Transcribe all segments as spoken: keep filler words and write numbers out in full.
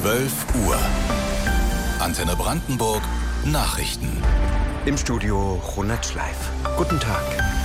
zwölf Uhr. Antenne Brandenburg Nachrichten. Im Studio Ronald Schleif. Guten Tag.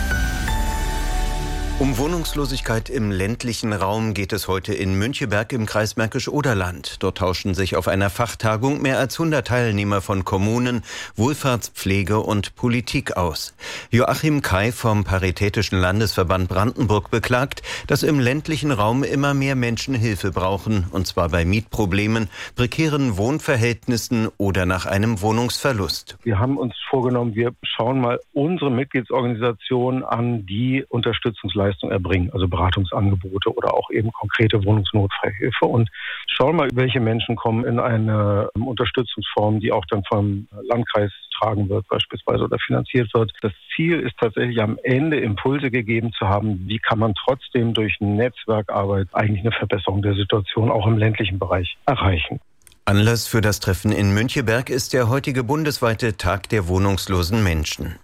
Um Wohnungslosigkeit im ländlichen Raum geht es heute in Müncheberg im Kreis Märkisch-Oderland. Dort tauschen sich auf einer Fachtagung mehr als hundert Teilnehmer von Kommunen, Wohlfahrtspflege und Politik aus. Joachim Kai vom Paritätischen Landesverband Brandenburg beklagt, dass im ländlichen Raum immer mehr Menschen Hilfe brauchen, und zwar bei Mietproblemen, prekären Wohnverhältnissen oder nach einem Wohnungsverlust. Wir haben uns vorgenommen, wir schauen mal unsere Mitgliedsorganisationen an, die Unterstützungsleistungen erbringen, also Beratungsangebote oder auch eben konkrete Wohnungsnotfallhilfe, und schauen mal, welche Menschen kommen in eine Unterstützungsform, die auch dann vom Landkreis tragen wird beispielsweise oder finanziert wird. Das Ziel ist tatsächlich am Ende Impulse gegeben zu haben, wie kann man trotzdem durch Netzwerkarbeit eigentlich eine Verbesserung der Situation auch im ländlichen Bereich erreichen. Anlass für das Treffen in Müncheberg ist der heutige bundesweite Tag der wohnungslosen Menschen.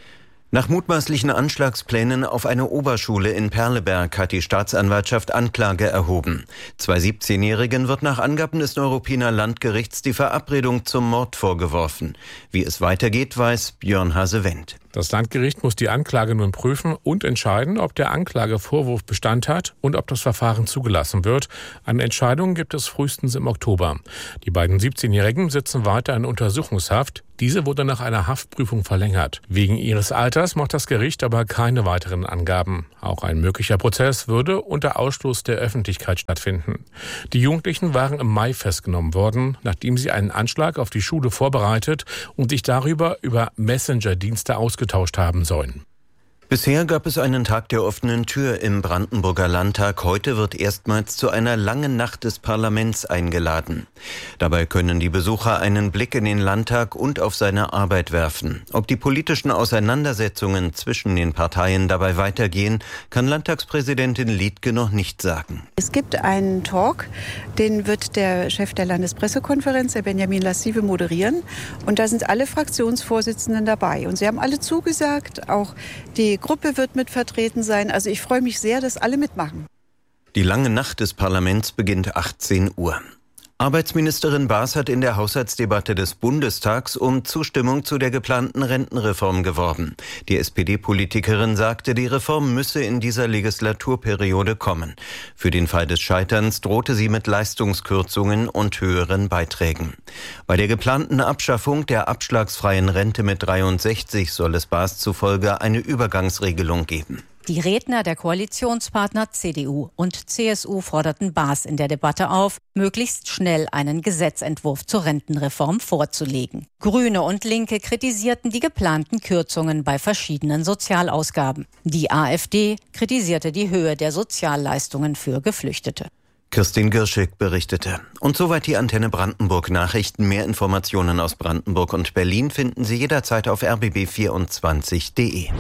Nach mutmaßlichen Anschlagsplänen auf eine Oberschule in Perleberg hat die Staatsanwaltschaft Anklage erhoben. Zwei siebzehnjährigen wird nach Angaben des Neuruppiner Landgerichts die Verabredung zum Mord vorgeworfen. Wie es weitergeht, weiß Björn Hase-Wendt. Das Landgericht muss die Anklage nun prüfen und entscheiden, ob der Anklagevorwurf Bestand hat und ob das Verfahren zugelassen wird. Eine Entscheidung gibt es frühestens im Oktober. Die beiden siebzehnjährigen sitzen weiter in Untersuchungshaft. Diese wurde nach einer Haftprüfung verlängert. Wegen ihres Alters macht das Gericht aber keine weiteren Angaben. Auch ein möglicher Prozess würde unter Ausschluss der Öffentlichkeit stattfinden. Die Jugendlichen waren im Mai festgenommen worden, nachdem sie einen Anschlag auf die Schule vorbereitet und sich darüber über Messenger-Dienste ausgetauscht haben sollen. Bisher gab es einen Tag der offenen Tür im Brandenburger Landtag. Heute wird erstmals zu einer langen Nacht des Parlaments eingeladen. Dabei können die Besucher einen Blick in den Landtag und auf seine Arbeit werfen. Ob die politischen Auseinandersetzungen zwischen den Parteien dabei weitergehen, kann Landtagspräsidentin Liedtke noch nicht sagen. Es gibt einen Talk, den wird der Chef der Landespressekonferenz, der Benjamin Lassive, moderieren. Und da sind alle Fraktionsvorsitzenden dabei. Und sie haben alle zugesagt, auch die Gruppe wird mit vertreten sein. Also ich freue mich sehr, dass alle mitmachen. Die lange Nacht des Parlaments beginnt achtzehn Uhr. Arbeitsministerin Baas hat in der Haushaltsdebatte des Bundestags um Zustimmung zu der geplanten Rentenreform geworben. Die S P D-Politikerin sagte, die Reform müsse in dieser Legislaturperiode kommen. Für den Fall des Scheiterns drohte sie mit Leistungskürzungen und höheren Beiträgen. Bei der geplanten Abschaffung der abschlagsfreien Rente mit dreiundsechzig soll es Baas zufolge eine Übergangsregelung geben. Die Redner der Koalitionspartner C D U und C S U forderten Baas in der Debatte auf, möglichst schnell einen Gesetzentwurf zur Rentenreform vorzulegen. Grüne und Linke kritisierten die geplanten Kürzungen bei verschiedenen Sozialausgaben. Die AfD kritisierte die Höhe der Sozialleistungen für Geflüchtete. Kirstin Girschik berichtete. Und soweit die Antenne Brandenburg Nachrichten. Mehr Informationen aus Brandenburg und Berlin finden Sie jederzeit auf r b b vierundzwanzig punkt d e.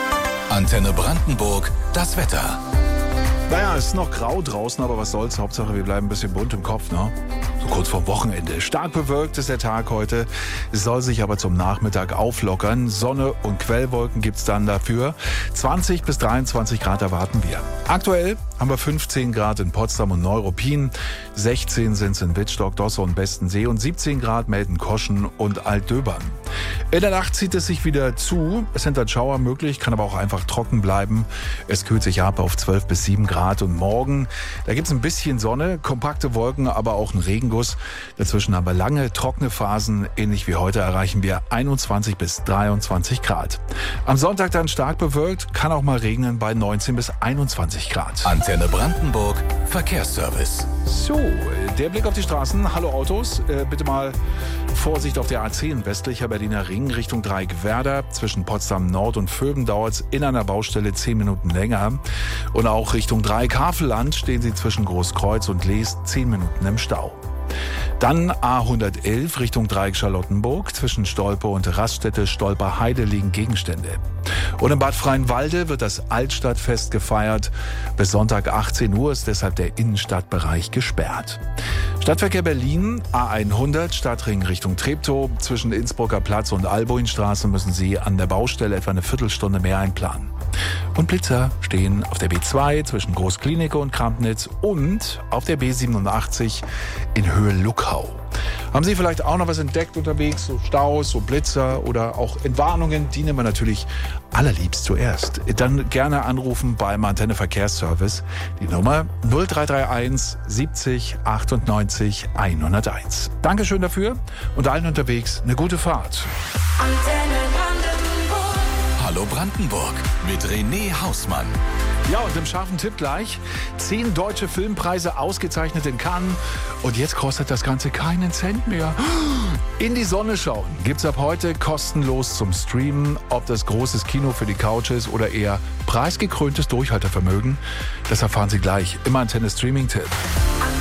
Antenne Brandenburg, das Wetter. Naja, es ist noch grau draußen, aber was soll's. Hauptsache, wir bleiben ein bisschen bunt im Kopf, ne? So kurz vorm Wochenende. Stark bewölkt ist der Tag heute. Es soll sich aber zum Nachmittag auflockern. Sonne und Quellwolken gibt's dann dafür. zwanzig bis dreiundzwanzig Grad erwarten wir. Aktuell haben wir fünfzehn Grad in Potsdam und Neuruppin. sechzehn sind's in Wittstock, Dosse und Bestensee und siebzehn Grad melden Koschen und Altdöbern. In der Nacht zieht es sich wieder zu. Es sind dann Schauer möglich, kann aber auch einfach trocken bleiben. Es kühlt sich ab auf zwölf bis sieben Grad. Und morgen, da gibt es ein bisschen Sonne, kompakte Wolken, aber auch einen Regenguss. Dazwischen haben wir lange, trockene Phasen. Ähnlich wie heute erreichen wir einundzwanzig bis dreiundzwanzig Grad. Am Sonntag dann stark bewölkt, kann auch mal regnen bei neunzehn bis einundzwanzig Grad. Antenne Brandenburg, Verkehrsservice. So, der Blick auf die Straßen. Hallo Autos, äh, bitte mal Vorsicht auf der A zehn westlicher Berliner Ring Richtung Dreieck-Werder. Zwischen Potsdam Nord und Vöben dauert es in einer Baustelle zehn Minuten länger. Und auch Richtung Dreieck-Havelland stehen Sie zwischen Großkreuz und Lees zehn Minuten im Stau. Dann A hundertelf Richtung Dreieck Charlottenburg. Zwischen Stolpe und Raststätte Stolper-Heide liegen Gegenstände. Und in Bad Freienwalde wird das Altstadtfest gefeiert. Bis Sonntag achtzehn Uhr ist deshalb der Innenstadtbereich gesperrt. Stadtverkehr Berlin, A hundert, Stadtring Richtung Treptow. Zwischen Innsbrucker Platz und Albuinstraße müssen Sie an der Baustelle etwa eine Viertelstunde mehr einplanen. Und Blitzer stehen auf der B zwei zwischen Großklinike und Krampnitz und auf der B siebenundachtzig in Höhe Luckau. Haben Sie vielleicht auch noch was entdeckt unterwegs? So Staus, so Blitzer oder auch Entwarnungen? Die nehmen wir natürlich allerliebst zuerst. Dann gerne anrufen beim Antenne Verkehrsservice. Die Nummer null drei drei eins siebzig achtundneunzig hunderteins. Dankeschön dafür und allen unterwegs eine gute Fahrt. Antenne Brandenburg. Hallo Brandenburg mit René Hausmann. Ja, und im scharfen Tipp gleich. Zehn deutsche Filmpreise ausgezeichnet in Cannes. Und jetzt kostet das Ganze keinen Cent mehr. In die Sonne schauen gibt's ab heute kostenlos zum Streamen. Ob das großes Kino für die Couch ist oder eher preisgekröntes Durchhaltevermögen, das erfahren Sie gleich im Antenne Streaming-Tipp.